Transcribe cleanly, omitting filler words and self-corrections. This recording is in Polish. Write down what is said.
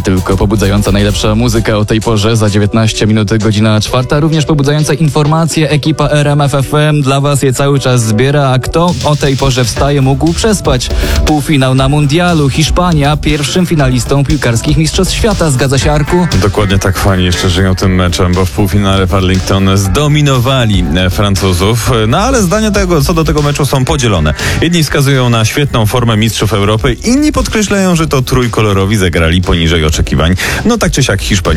tylko pobudzająca najlepsza muzyka o tej porze, za 19 minut, godzina 4. Również pobudzające informacje, ekipa RMF FM dla Was je cały czas zbiera, a kto o tej porze wstaje, mógł przespać. Półfinał na mundialu, Hiszpania pierwszym finalistą piłkarskich mistrzostw świata, zgadza się, Arku? Dokładnie tak, fani jeszcze żyją tym meczem, bo w półfinale Arlington zdominowali Francuzów. No ale zdania co do tego meczu są podzielone. Jedni wskazują na świetną formę mistrzów Europy, inni podkreślają, że to trójkolorowi zagrali poniżej oczekiwań. No tak czy siak Hiszpania